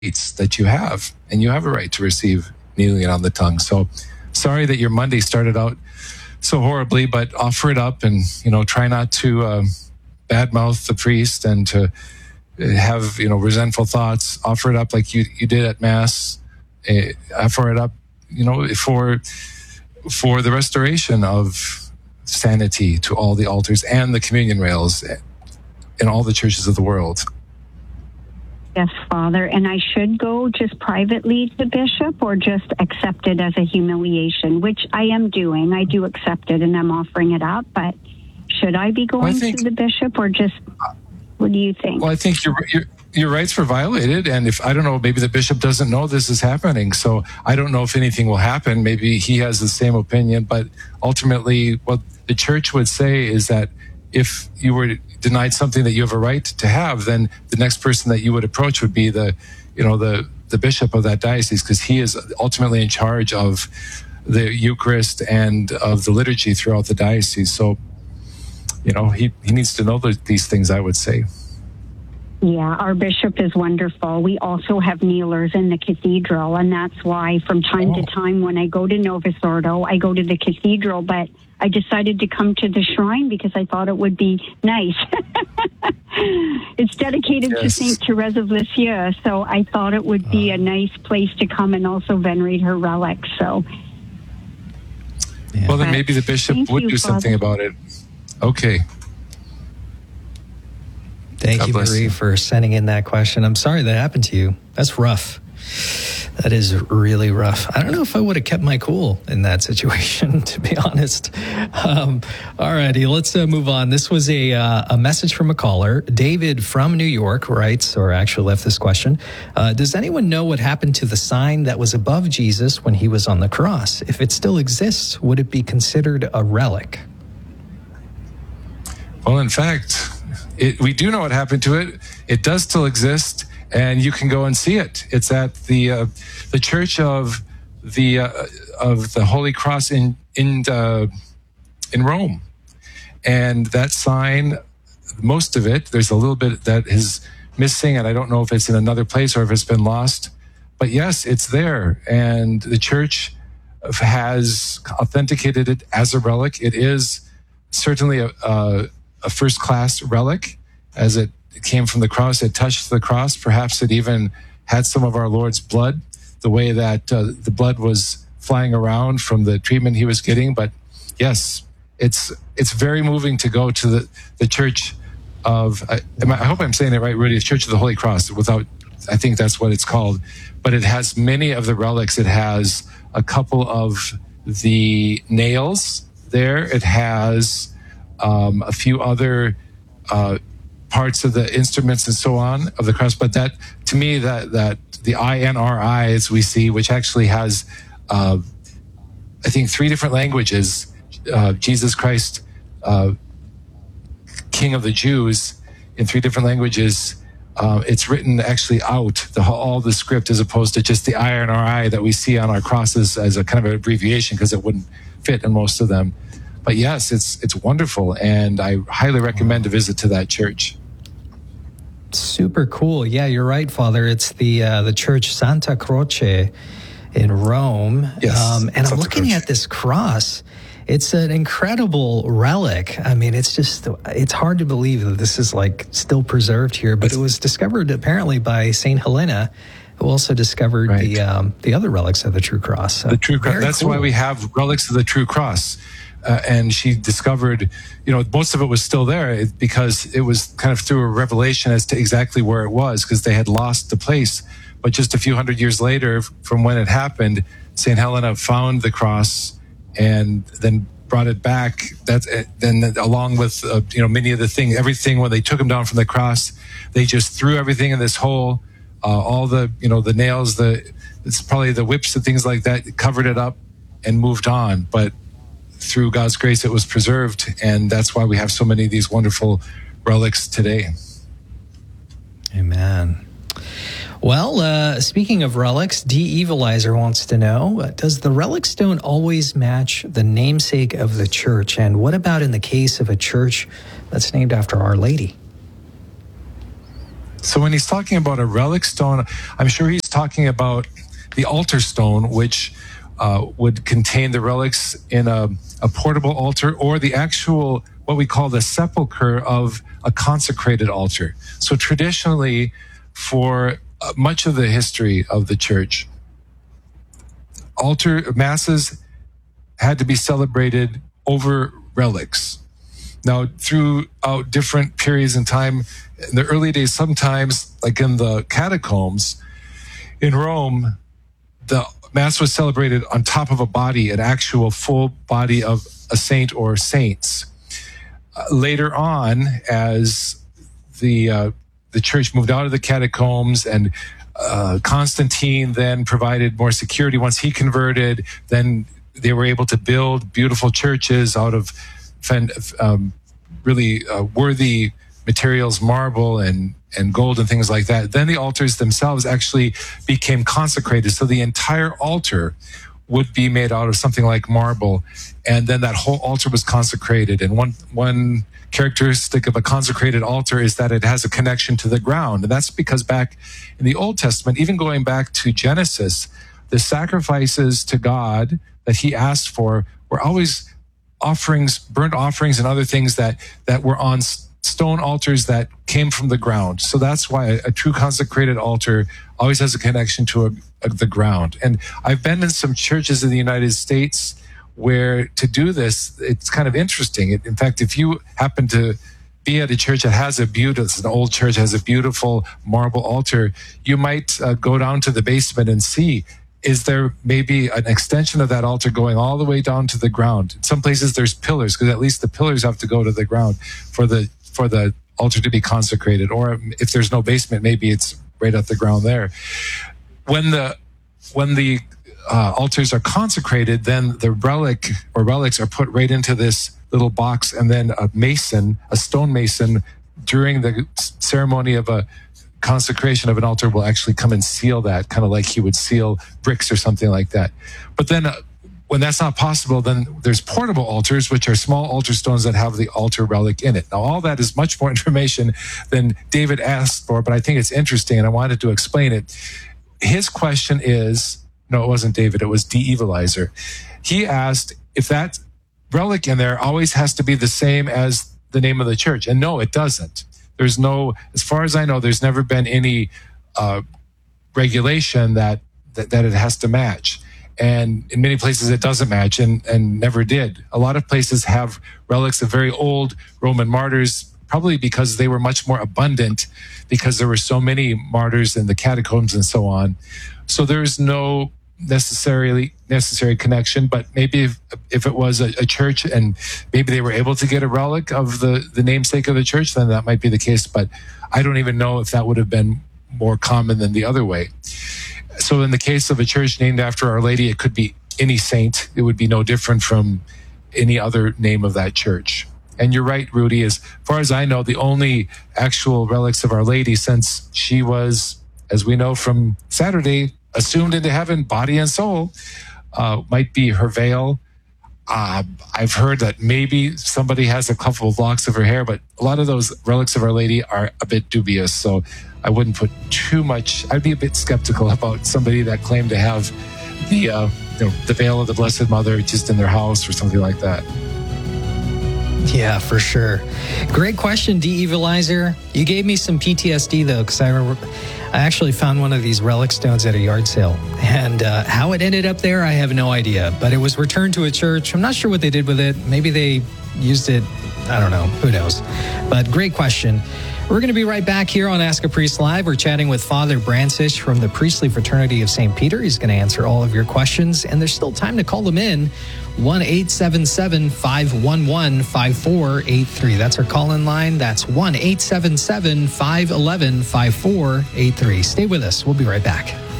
that you have, and you have a right to receive kneeling on the tongue. So sorry that your Monday started out so horribly, but offer it up, and try not to badmouth the priest and to have resentful thoughts. Offer it up like you did at Mass. Offer it up for the restoration of sanity to all the altars and the communion rails in all the churches of the world. Yes, Father. And I should go just privately to the bishop, or just accept it as a humiliation, which I am doing. I do accept it and I'm offering it up, but should I be going to the bishop, or just, what do you think? Well, I think your rights were violated, and if, I don't know, maybe the bishop doesn't know this is happening, so I don't know if anything will happen. Maybe he has the same opinion, but ultimately what the church would say is that if you were denied something that you have a right to have, then the next person that you would approach would be the bishop of that diocese, because he is ultimately in charge of the Eucharist and of the liturgy throughout the diocese. So, he needs to know these things, I would say. Yeah, our bishop is wonderful. We also have kneelers in the cathedral, and that's why from time to time when I go to Novus Ordo, I go to the cathedral, but I decided to come to the shrine because I thought it would be nice. It's dedicated to Saint Therese of Lisieux, so I thought it would be a nice place to come and also venerate her relics. So, well, then maybe the bishop would do something about it. Okay. Thank you, Marie, for sending in that question. I'm sorry that happened to you. That's rough. That is really rough. I don't know if I would have kept my cool in that situation, to be honest. All righty, let's move on. This was a message from a caller. David from New York writes, or actually left this question. Does anyone know what happened to the sign that was above Jesus when he was on the cross? If it still exists, would it be considered a relic? Well, in fact, we do know what happened to it. It does still exist, and you can go and see it. It's at the Church of the Holy Cross in Rome, and that sign, most of it, there's a little bit that is missing, and I don't know if it's in another place or if it's been lost. But yes, it's there, and the church has authenticated it as a relic. It is certainly a first-class relic, as it came from the cross. It touched the cross. Perhaps it even had some of our Lord's blood, the way that the blood was flying around from the treatment he was getting. But yes, it's very moving to go to the Church of, I hope I'm saying it right, Rudy, the Church of the Holy Cross, I think that's what it's called. But it has many of the relics. It has a couple of the nails there. It has a few other parts of the instruments and so on of the cross. But that, to me, that the INRI, as we see, which actually has, I think, 3 different languages, Jesus Christ, King of the Jews, in 3 different languages. It's written actually out, all the script, as opposed to just the INRI that we see on our crosses as a kind of an abbreviation, because it wouldn't fit in most of them. But yes, it's wonderful, and I highly recommend a visit to that church. Super cool. Yeah, you're right, Father. It's the church Santa Croce in Rome. Yes, and I'm looking at this cross. It's an incredible relic. I mean, it's hard to believe that this is still preserved here, but it was discovered apparently by Saint Helena, who also discovered the other relics of the True Cross. The True Cross. That's why we have relics of the True Cross. And she discovered, most of it was still there because it was kind of through a revelation as to exactly where it was, because they had lost the place. But just a few hundred years later, from when it happened, St. Helena found the cross and then brought it back. Then along with, many of the things, everything, when they took him down from the cross, they just threw everything in this hole, all the, the nails, it's probably the whips and things like that, covered it up and moved on. But through God's grace, it was preserved, and that's why we have so many of these wonderful relics today. Amen. Well, speaking of relics, D. Evilizer wants to know, does the relic stone always match the namesake of the church? And what about in the case of a church that's named after Our Lady? So when he's talking about a relic stone, I'm sure he's talking about the altar stone, which would contain the relics in a portable altar, or the actual, what we call the sepulcher of a consecrated altar. So traditionally, for much of the history of the church, altar masses had to be celebrated over relics. Now, throughout different periods in time, in the early days, sometimes, like in the catacombs in Rome, the Mass was celebrated on top of a body, an actual full body of a saint or saints. Later on, as the church moved out of the catacombs, and Constantine then provided more security. Once he converted, then they were able to build beautiful churches out of really worthy materials, marble and gold and things like that. Then the altars themselves actually became consecrated. So the entire altar would be made out of something like marble. And then that whole altar was consecrated. And one characteristic of a consecrated altar is that it has a connection to the ground. And that's because back in the Old Testament, even going back to Genesis, the sacrifices to God that he asked for were always offerings, burnt offerings and other things that were on stone altars that came from the ground. So that's why a true consecrated altar always has a connection to the ground. And I've been in some churches in the United States where to do this, it's kind of interesting. In fact, if you happen to be at a church that has it's an old church, has a beautiful marble altar, you might go down to the basement and see, is there maybe an extension of that altar going all the way down to the ground? In some places there's pillars, because at least the pillars have to go to the ground for the altar to be consecrated. Or if there's no basement, maybe it's right at the ground there. When the altars are consecrated, then the relics are put right into this little box, and then a stone mason, during the ceremony of a consecration of an altar, will actually come and seal that, kind of like he would seal bricks or something like that. But then when that's not possible, then there's portable altars, which are small altar stones that have the altar relic in it. Now, all that is much more information than David asked for, but I think it's interesting, and I wanted to explain it. His question is, no, it wasn't David, it was D. Evilizer. He asked if that relic in there always has to be the same as the name of the church. And no, it doesn't. There's no, as far as I know, there's never been any regulation that it has to match. And in many places it doesn't match, and never did. A lot of places have relics of very old Roman martyrs, probably because they were much more abundant, because there were so many martyrs in the catacombs and so on. So there's no necessary connection, but maybe if it was a church and maybe they were able to get a relic of the namesake of the church, then that might be the case. But I don't even know if that would have been more common than the other way. So in the case of a church named after Our Lady, it could be any saint. It would be no different from any other name of that church. And you're right, Rudy, as far as I know, the only actual relics of Our Lady, since she was, as we know from Saturday, assumed into heaven, body and soul, might be her veil. I've heard that maybe somebody has a couple of locks of her hair, but a lot of those relics of Our Lady are a bit dubious. So I wouldn't put too much. I'd be a bit skeptical about somebody that claimed to have the veil of the Blessed Mother just in their house or something like that. Yeah, for sure. Great question, D. Evilizer. You gave me some PTSD, though, because I actually found one of these relic stones at a yard sale. And how it ended up there, I have no idea. But it was returned to a church. I'm not sure what they did with it. Maybe they used it. I don't know. Who knows? But great question. We're going to be right back here on Ask a Priest Live. We're chatting with Father Brancisz from the Priestly Fraternity of St. Peter. He's going to answer all of your questions, and there's still time to call them in. 1-877-511-5483. That's our call-in line. That's 1-877-511-5483. Stay with us. We'll be right back.